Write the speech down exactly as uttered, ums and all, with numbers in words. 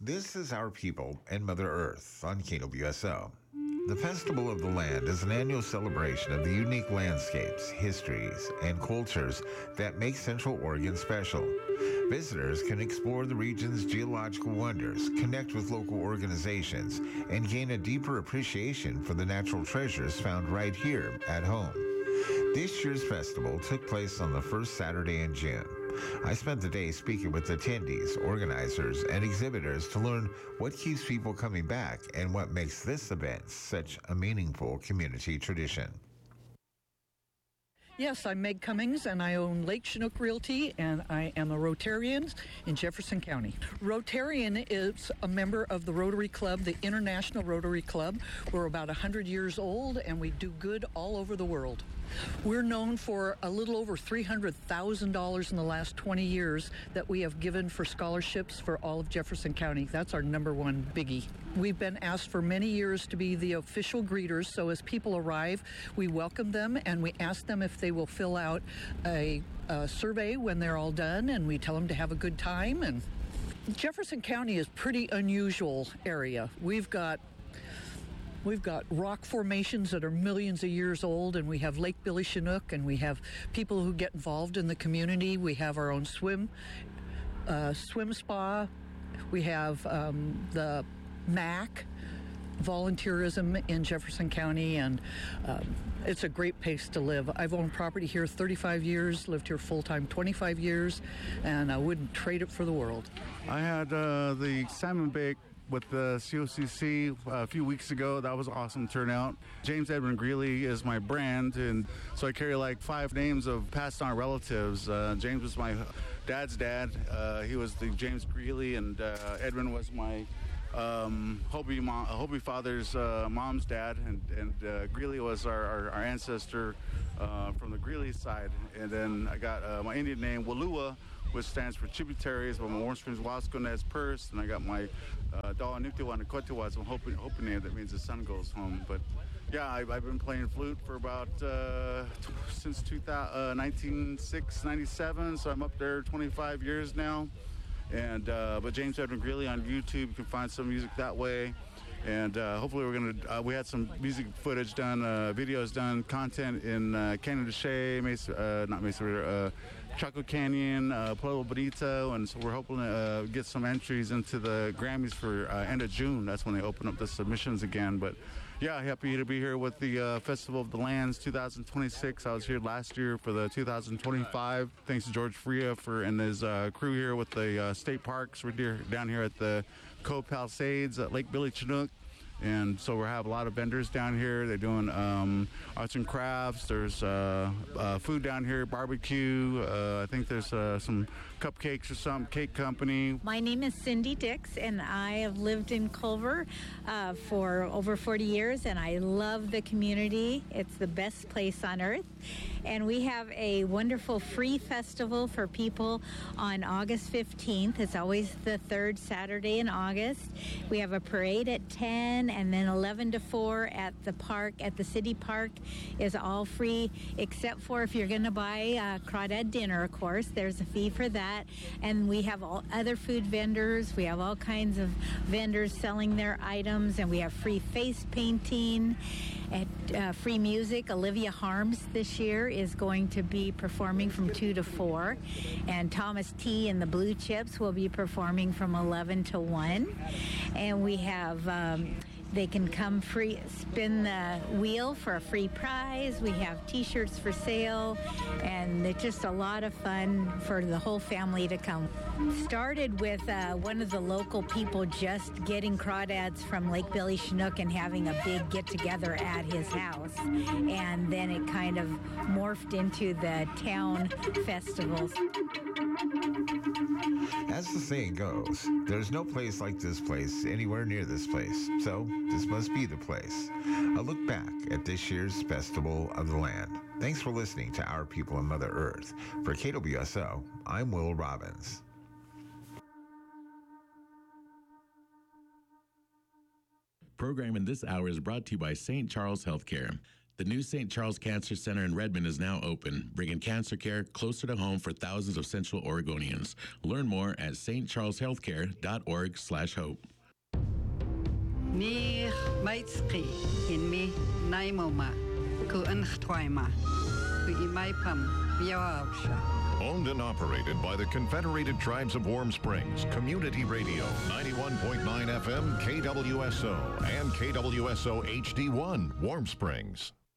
This is Our People and Mother Earth on K W S O. The Festival of the Land is an annual celebration of the unique landscapes, histories, and cultures that make Central Oregon special. Visitors can explore the region's geological wonders, connect with local organizations, and gain a deeper appreciation for the natural treasures found right here at home. This year's festival took place on the first Saturday in June. I spent the day speaking with attendees, organizers, and exhibitors to learn what keeps people coming back and what makes this event such a meaningful community tradition. Yes, I'm Meg Cummings, and I own Lake Chinook Realty, and I am a Rotarian in Jefferson County. Rotarian is a member of the Rotary Club, the International Rotary Club. We're about one hundred years old, and we do good all over the world. We're known for a little over three hundred thousand dollars in the last twenty years that we have given for scholarships for all of Jefferson County. That's our number one biggie. We've been asked for many years to be the official greeters, so as people arrive, we welcome them and we ask them if they will fill out a, a survey when they're all done, and we tell them to have a good time. And Jefferson County is a pretty unusual area. We've got We've got rock formations that are millions of years old, and we have Lake Billy Chinook, and we have people who get involved in the community. We have our own swim uh, swim spa. We have um, the M A C, volunteerism in Jefferson County, and um, it's a great place to live. I've owned property here thirty-five years, lived here full-time twenty-five years, and I wouldn't trade it for the world. I had uh, the salmon bake with the C O C C a few weeks ago. That was an awesome turnout. James Edwin Greeley is my brand, and so I carry like five names of passed on relatives. Uh, James was my dad's dad. Uh, he was the James Greeley, and uh, Edwin was my um, Hobie, mom, Hobie father's uh, mom's dad, and, and uh, Greeley was our, our, our ancestor uh, from the Greeley side. And then I got uh, my Indian name, Walua, which stands for tributaries, but my Warm Springs Wasco Nez Purse, and I got my uh, Dawa Nuktiwa and Kotiwa, so I'm hoping, hoping name that means the sun goes home. But yeah, I, I've been playing flute for about uh, t- since two thousand, uh, nineteen ninety-seven, so I'm up there twenty-five years now. And uh, but James Edwin Greeley on YouTube, you can find some music that way. And uh, hopefully we're gonna. Uh, we had some music footage done, uh, videos done, content in uh, Canyon de Chelly, Mesa, uh, not Mesa, uh, Chaco Canyon, uh, Pueblo Bonito, and so we're hoping to uh, get some entries into the Grammys for uh, end of June. That's when they open up the submissions again. But yeah, happy to be here with the uh, Festival of the Lands two thousand twenty-six. I was here last year for the two thousand twenty-five. Thanks to George Freya for and his uh, crew here with the uh, state parks. We're dear, down here at the Cove Palisades at Lake Billy Chinook. And so we have a lot of vendors down here. They're doing um, arts and crafts. There's uh, uh, food down here, barbecue. Uh, I think there's uh, some cupcakes or some cake company. My name is Cindy Dix, and I have lived in Culver uh, for over forty years, and I love the community. It's the best place on earth. And we have a wonderful free festival for people on August fifteenth. It's always the third Saturday in August. We have a parade at ten, and then eleven to four at the park, at the city park, is all free, except for if you're going to buy uh, crawdad dinner, of course. There's a fee for that. And we have all other food vendors. We have all kinds of vendors selling their items, and we have free face painting and uh, free music. Olivia Harms this year is going to be performing from two to four, and Thomas T. and the Blue Chips will be performing from eleven to one. And we have um, they can come free, spin the wheel for a free prize. We have t-shirts for sale, and it's just a lot of fun for the whole family to come. Started with uh, one of the local people just getting crawdads from Lake Billy Chinook and having a big get-together at his house. And then it kind of morphed into the town festivals. As the saying goes, there's no place like this place anywhere near this place, so this must be the place. A look back at this year's Festival of the Land. Thanks for listening to Our People and Mother Earth. For K W S O, I'm Will Robbins. Programming this hour is brought to you by Saint Charles Healthcare. The new Saint Charles Cancer Center in Redmond is now open, bringing cancer care closer to home for thousands of Central Oregonians. Learn more at s t charles healthcare dot org slash hope. Mir Maitski in me Naimoma, ku Unchtwaima, ku Imaipam, Yawausha. Owned and operated by the Confederated Tribes of Warm Springs, Community Radio, ninety-one point nine F M, K W S O, and K W S O H D one, Warm Springs.